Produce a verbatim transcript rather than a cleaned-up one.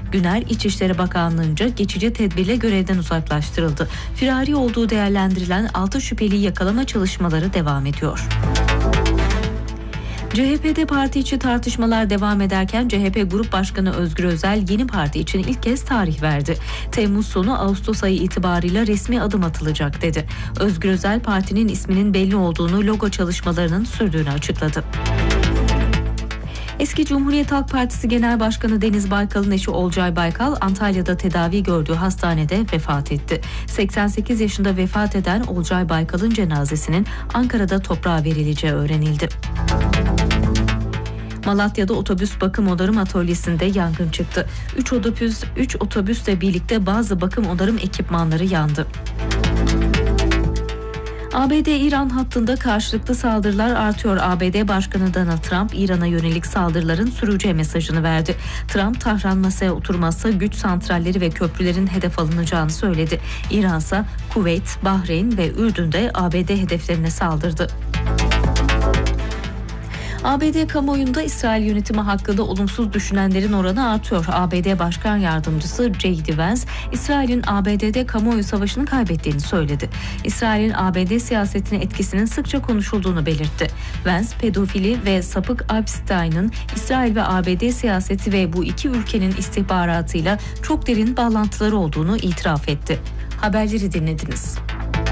Güner, İçişleri Bakanlığı'nca geçici tedbirle görevden uzaklaştırıldı. Firari olduğu değerlendirilen altı şüpheliyi yakalama çalışmaları devam ediyor. C H P'de parti içi tartışmalar devam ederken C H P Grup Başkanı Özgür Özel yeni parti için ilk kez tarih verdi. Temmuz sonu Ağustos ayı itibarıyla resmi adım atılacak dedi. Özgür Özel partinin isminin belli olduğunu, logo çalışmalarının sürdüğünü açıkladı. Eski Cumhuriyet Halk Partisi Genel Başkanı Deniz Baykal'ın eşi Olcay Baykal, Antalya'da tedavi gördüğü hastanede vefat etti. seksen sekiz yaşında vefat eden Olcay Baykal'ın cenazesinin Ankara'da toprağa verileceği öğrenildi. Malatya'da otobüs bakım onarım atölyesinde yangın çıktı. üç otobüs, üç otobüsle birlikte bazı bakım onarım ekipmanları yandı. A B D-İran hattında karşılıklı saldırılar artıyor. A B D Başkanı Donald Trump, İran'a yönelik saldırıların süreceği mesajını verdi. Trump, Tahran masaya oturmazsa güç santralleri ve köprülerin hedef alınacağını söyledi. İran ise Kuveyt, Bahreyn ve Ürdün'de A B D hedeflerine saldırdı. A B D kamuoyunda İsrail yönetimi hakkında olumsuz düşünenlerin oranı artıyor. A B D Başkan Yardımcısı J D Vance, İsrail'in A B D'de kamuoyu savaşını kaybettiğini söyledi. İsrail'in A B D siyasetine etkisinin sıkça konuşulduğunu belirtti. Vance, pedofili ve sapık Epstein'ın İsrail ve A B D siyaseti ve bu iki ülkenin istihbaratıyla çok derin bağlantıları olduğunu itiraf etti. Haberleri dinlediniz.